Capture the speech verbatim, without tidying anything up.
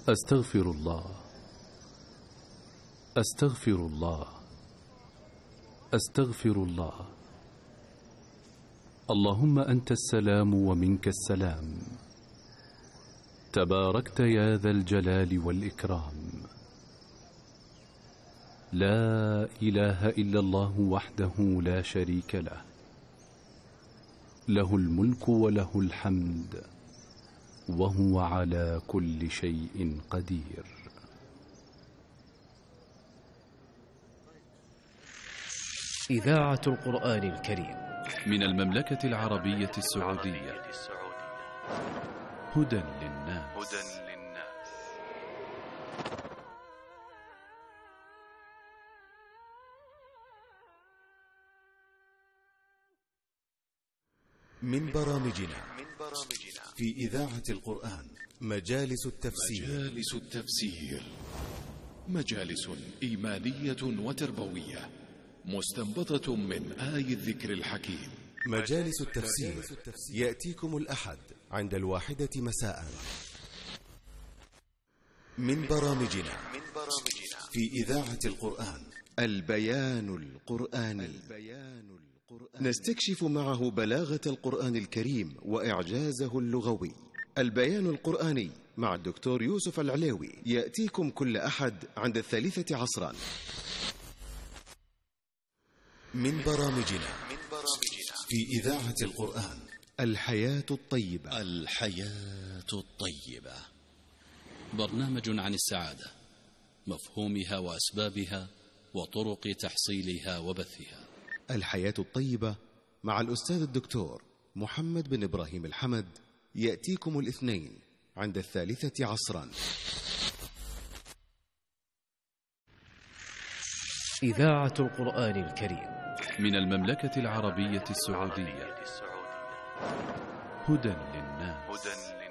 أستغفر الله أستغفر الله أستغفر الله. اللهم أنت السلام ومنك السلام، تباركت يا ذا الجلال والإكرام. لا إله إلا الله وحده لا شريك له، له الملك وله الحمد وهو على كل شيء قدير. إذاعة القرآن الكريم من المملكة العربية السعودية. هدى للناس. من برامجنا في إذاعة القرآن مجالس التفسير. مجالس التفسير مجالس إيمانية وتربوية مستنبطة من آي الذكر الحكيم. مجالس التفسير يأتيكم الأحد عند الواحدة مساء. من برامجنا في إذاعة القرآن البيان القرآني. نستكشف معه بلاغة القرآن الكريم وإعجازه اللغوي. البيان القرآني مع الدكتور يوسف العليوي يأتيكم كل أحد عند الثالثة عصرا. من برامجنا في إذاعة القرآن الحياة الطيبة. الحياة الطيبة برنامج عن السعادة، مفهومها وأسبابها وطرق تحصيلها وبثها. الحياة الطيبة مع الأستاذ الدكتور محمد بن إبراهيم الحمد يأتيكم الاثنين عند الثالثة عصرا. إذاعة القرآن الكريم من المملكة العربية السعودية. هدى للناس.